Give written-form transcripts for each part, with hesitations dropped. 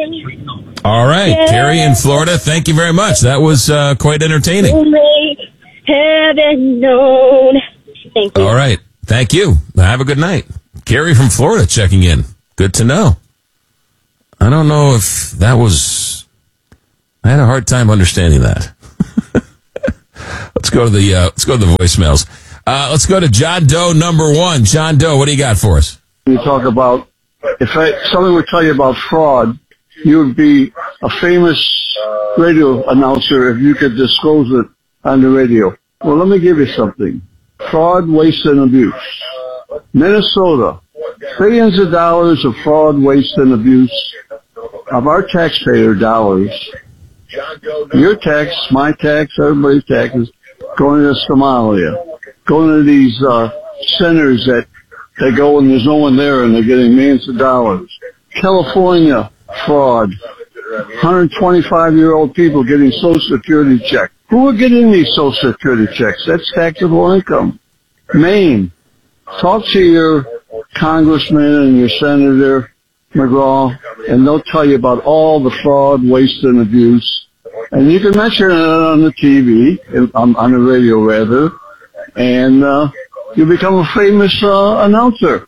All right, Yeah. Carrie in Florida, thank you very much. That was quite entertaining. Only heaven known. Thank you. All right, thank you. Have a good night. Carrie from Florida checking in. Good to know. I don't know if that was... I had a hard time understanding that. Let's go to the voicemails. Let's go to John Doe number 1. John Doe, what do you got for us? You talk about, if somebody would tell you about fraud, you would be a famous radio announcer if you could disclose it on the radio. Well, let me give you something. Fraud, waste, and abuse. Minnesota, billions of dollars of fraud, waste, and abuse of our taxpayer dollars. Your tax, my tax, everybody's taxes, going to Somalia, going to these centers that they go and there's no one there and they're getting millions of dollars. California, fraud. 125-year-old people getting Social Security checks. Who are getting these Social Security checks? That's taxable income. Maine, talk to your congressman and your senator, McGraw, and they'll tell you about all the fraud, waste, and abuse. And you can mention it on the TV, on the radio rather, and you become a famous announcer.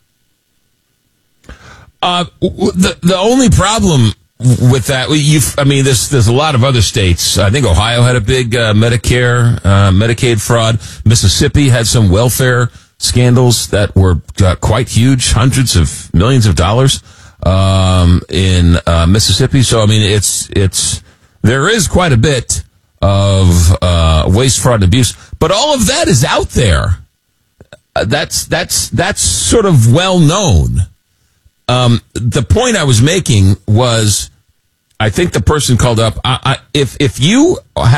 The only problem with that, there's a lot of other states. I think Ohio had a big Medicare, Medicaid fraud. Mississippi had some welfare scandals that were quite huge, hundreds of millions of dollars in Mississippi. So I mean, there is quite a bit of waste, fraud, and abuse, but all of that is out there. That's sort of well known. The point I was making was, I think the person called up. If you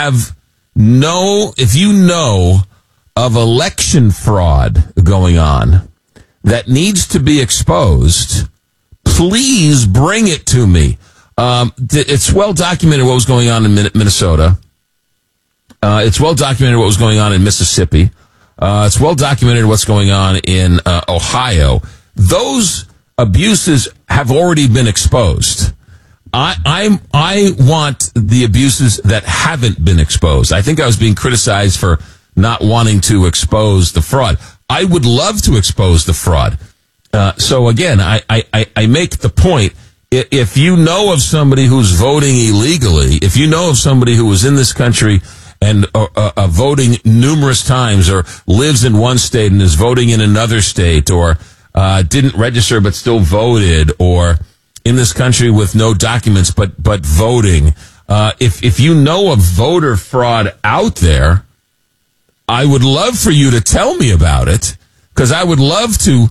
know of election fraud going on that needs to be exposed, please bring it to me. It's well documented what was going on in Minnesota. It's well documented what was going on in Mississippi. It's well documented what's going on in Ohio. Those abuses have already been exposed. I want the abuses that haven't been exposed. I think I was being criticized for not wanting to expose the fraud. I would love to expose the fraud. So again, I make the point. If you know of somebody who's voting illegally, if you know of somebody who was in this country and voting numerous times, or lives in one state and is voting in another state, or didn't register but still voted, or in this country with no documents but voting, if you know of voter fraud out there, I would love for you to tell me about it, because I would love to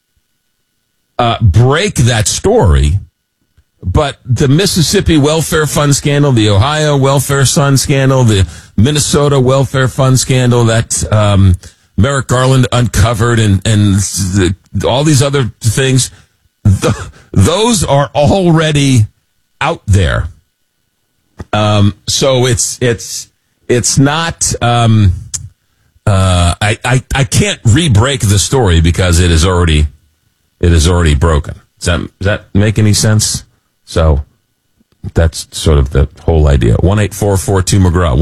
break that story. But the Mississippi Welfare Fund scandal, the Ohio Welfare Fund scandal, the Minnesota Welfare Fund scandal that Merrick Garland uncovered, and all these other things, those are already out there. So it's not. I can't re-break the story because it is already broken. Does that make any sense? So that's sort of the whole idea. 1-844-2-McGraw,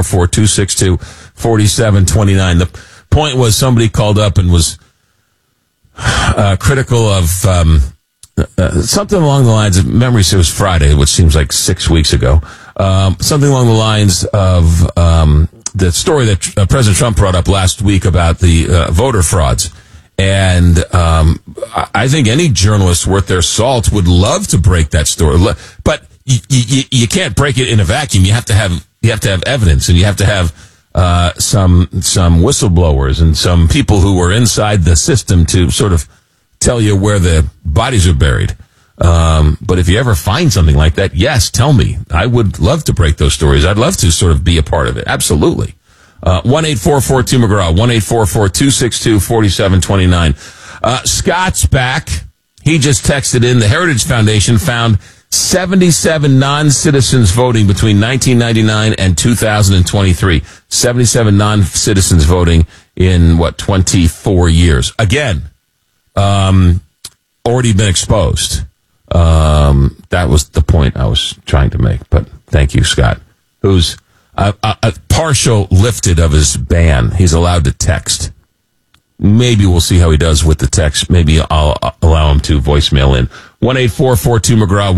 1-844-262-4729. The point was, somebody called up and was critical of something along the lines of, memory serves Friday, which seems like 6 weeks ago, something along the lines of the story that President Trump brought up last week about the voter frauds. And I think any journalist worth their salt would love to break that story, but you can't break it in a vacuum. You have to have evidence, and you have to have some whistleblowers and some people who were inside the system to sort of tell you where the bodies are buried. But if you ever find something like that, yes, tell me. I would love to break those stories. I'd love to sort of be a part of it. Absolutely. 1-844-2-McGraw, 1-844-262-4729. Scott's back. He just texted in. The Heritage Foundation found 77 non-citizens voting between 1999 and 2023. 77 non-citizens voting in, 24 years. Again, already been exposed. That was the point I was trying to make. But thank you, Scott, who's a partial lifted of his ban. He's allowed to text. Maybe we'll see how he does with the text. Maybe I'll allow him to voicemail in. 1-844-2McGraw,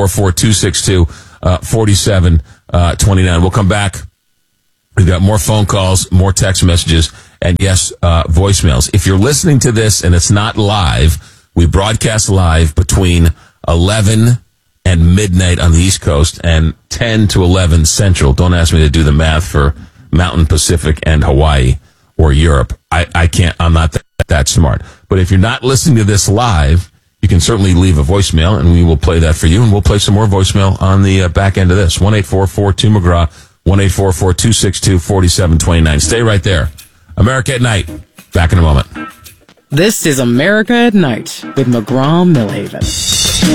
1-844-262-4729. We'll come back. We've got more phone calls, more text messages, and yes, voicemails. If you're listening to this and it's not live, we broadcast live between 11 and midnight on the East Coast and 10 to 11 Central. Don't ask me to do the math for Mountain Pacific and Hawaii or Europe. I can't, I'm not that smart. But if you're not listening to this live, you can certainly leave a voicemail and we will play that for you, and we'll play some more voicemail on the back end of this. 1-844-2McGraw, 1-844-262-4729. Stay right there. America at Night. Back in a moment. This is America at Night with McGraw Millhaven.